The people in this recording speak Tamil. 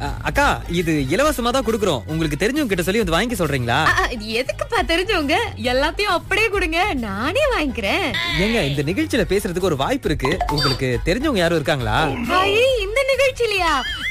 அக்கா, இது இலவசமா தான் குடுக்குறோம். உங்களுக்கு தெரிஞ்சவங்க கிட்ட சொல்லி வந்து வாங்கி சொல்றீங்களா? இது எதுக்குப்பா தெரிஞ்சவங்க? எல்லாத்தையும் அப்படியே கொடுங்க, நானே வாங்கிக்கிறேன். ஏங்க, இந்த நிகழ்ச்சியில பேசுறதுக்கு ஒரு வாய்ப்பு இருக்கு. உங்களுக்கு தெரிஞ்சவங்க யாரும் இருக்காங்களா? இந்த நிகழ்ச்சியிலயா?